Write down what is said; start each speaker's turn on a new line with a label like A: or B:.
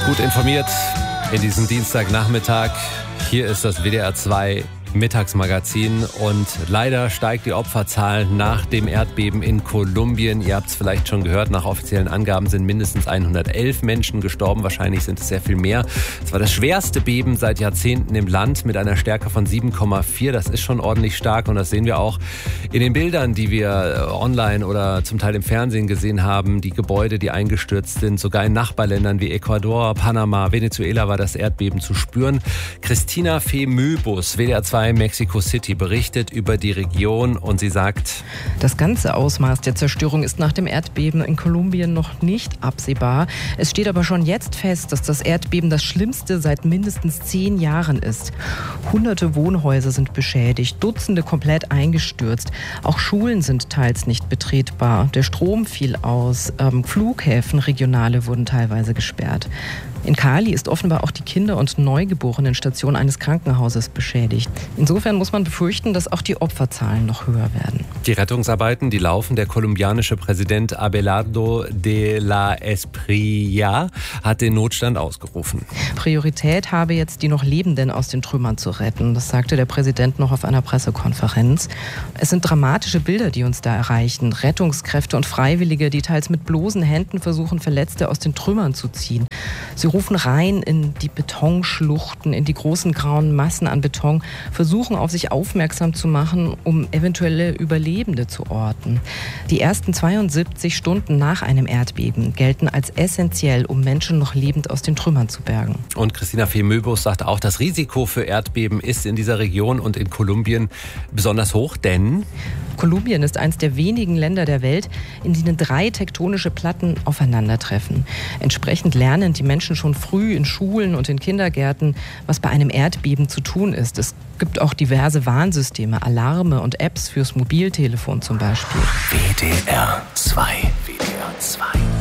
A: Gut informiert in diesem Dienstagnachmittag. Hier ist das WDR 2 Mittagsmagazin und leider steigt die Opferzahl nach dem Erdbeben in Kolumbien. Ihr habt es vielleicht schon gehört, nach offiziellen Angaben sind mindestens 111 Menschen gestorben. Wahrscheinlich sind es sehr viel mehr. Es war das schwerste Beben seit Jahrzehnten im Land mit einer Stärke von 7,4. Das ist schon ordentlich stark und das sehen wir auch in den Bildern, die wir online oder zum Teil im Fernsehen gesehen haben. Die Gebäude, die eingestürzt sind, sogar in Nachbarländern wie Ecuador, Panama, Venezuela war das Erdbeben zu spüren. Christina Fee Möbus, WDR 2 Mexico City, berichtet über die Region und sie sagt:
B: Das ganze Ausmaß der Zerstörung ist nach dem Erdbeben in Kolumbien noch nicht absehbar. Es steht aber schon jetzt fest, dass das Erdbeben das schlimmste seit mindestens 10 Jahren ist. Hunderte Wohnhäuser sind beschädigt, Dutzende komplett eingestürzt. Auch Schulen sind teils nicht betretbar. Der Strom fiel aus, Flughäfen, regionale wurden teilweise gesperrt. In Cali ist offenbar auch die Kinder- und Neugeborenenstation eines Krankenhauses beschädigt. Insofern muss man befürchten, dass auch die Opferzahlen noch höher werden.
A: Die Rettungsarbeiten, die laufen. Der kolumbianische Präsident Abelardo de la Espriella hat den Notstand ausgerufen.
B: Priorität habe jetzt, die noch Lebenden aus den Trümmern zu retten. Das sagte der Präsident noch auf einer Pressekonferenz. Es sind dramatische Bilder, die uns da erreichen. Rettungskräfte und Freiwillige, die teils mit bloßen Händen versuchen, Verletzte aus den Trümmern zu ziehen. Sie rufen rein in die Betonschluchten, in die großen grauen Massen an Beton, versuchen auf sich aufmerksam zu machen, um eventuelle Überlebende zu orten. Die ersten 72 Stunden nach einem Erdbeben gelten als essentiell, um Menschen noch lebend aus den Trümmern zu bergen.
A: Und Christina Fee Möbus sagt auch, das Risiko für Erdbeben ist in dieser Region und in Kolumbien besonders hoch, denn
B: Kolumbien ist eines der wenigen Länder der Welt, in denen 3 tektonische Platten aufeinandertreffen. Entsprechend lernen die Menschen schon früh in Schulen und in Kindergärten, was bei einem Erdbeben zu tun ist. Es gibt auch diverse Warnsysteme, Alarme und Apps fürs Mobiltelefon zum Beispiel.
C: WDR 2. WDR 2.